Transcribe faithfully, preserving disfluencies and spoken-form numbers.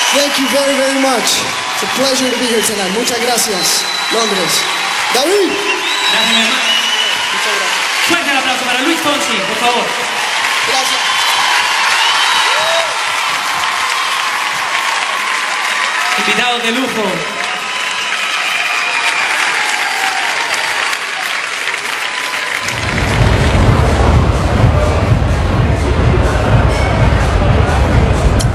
Thank you very, very much. It's a pleasure to be here tonight. Muchas gracias, Londres. David. Gracias, mi hermano. Muchas gracias. Fuerte el aplauso para Luis Fonsi, por favor. Gracias. Invitados de lujo.